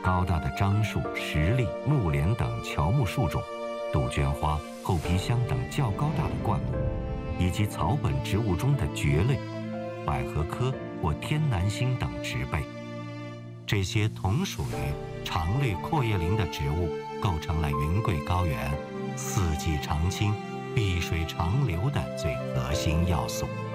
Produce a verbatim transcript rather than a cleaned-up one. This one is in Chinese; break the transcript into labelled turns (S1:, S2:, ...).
S1: 高大的樟树、石栗、木莲等乔木树种，杜鹃花、厚皮香等较高大的灌木，以及草本植物中的蕨类、百合科或天南星等植被。这些同属于常绿阔叶林的植物，构成了云贵高原四季常青、碧水长流的最核心要素。